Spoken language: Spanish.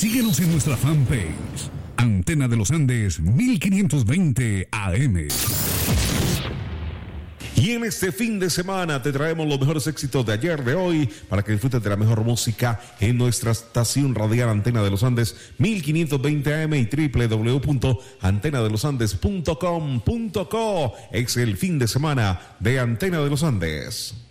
Síguenos en nuestra fanpage, Antena de los Andes 1520 AM. Y en este fin de semana te traemos los mejores éxitos de ayer, de hoy, para que disfrutes de la mejor música en nuestra estación radial Antena de los Andes 1520 AM y www.antenadelosandes.com.co. Es el fin de semana de Antena de los Andes.